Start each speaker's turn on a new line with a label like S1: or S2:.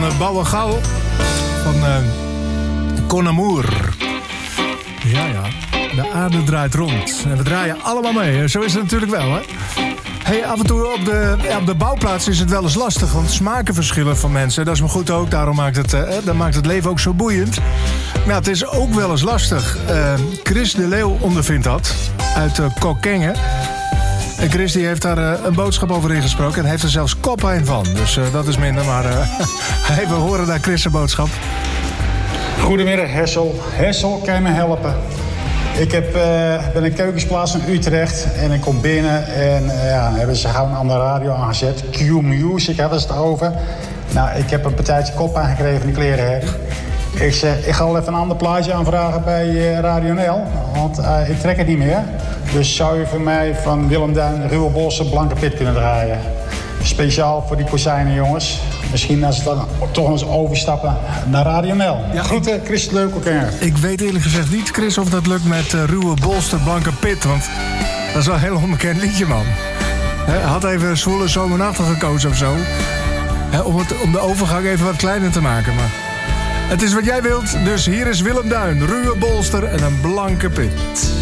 S1: Bouwen Gauw van Con Amour. Ja, de aarde draait rond. En we draaien allemaal mee. Zo is het natuurlijk wel, hè? Hey, af en toe op de bouwplaats is het wel eens lastig. Want smaken verschillen van mensen. Dat is maar goed ook. Daarom maakt het leven ook zo boeiend. Nou, het is ook wel eens lastig. Chris de Leeuw ondervindt dat. Uit Kockengen. En Chris die heeft daar een boodschap over ingesproken. En heeft er zelfs koppijn van. Dus dat is minder. Maar we horen daar Chris' boodschap.
S2: Goedemiddag Hessel. Hessel, kan je me helpen? Ik ben in Keukensplaats in Utrecht. En ik kom binnen. En hebben ze gauw aan de radio aangezet. Q-Music hadden ze het over. Nou, ik heb een partijtje koppijn gekregen in de klerenhek. Ik zeg, ik ga wel even een ander plaatje aanvragen bij Radio NL. Want ik trek het niet meer. Dus zou je voor mij van Willem Duin, Ruwe Bossen, Blanke Pit kunnen draaien. Speciaal voor die kozijnen, jongens. Misschien als ze dan toch eens overstappen naar Radio NL. Ja, groeten, Chris de Leeuw.
S1: Ik weet eerlijk gezegd niet, Chris, of dat lukt met Ruwe Bolster, Blanke Pit. Want dat is wel een heel onbekend liedje, man. Hij had even Zwolle Zomernachten gekozen of zo. Om de overgang even wat kleiner te maken, maar... Het is wat jij wilt, dus hier is Willem Duin, Ruwe Bolster en een Blanke Pit.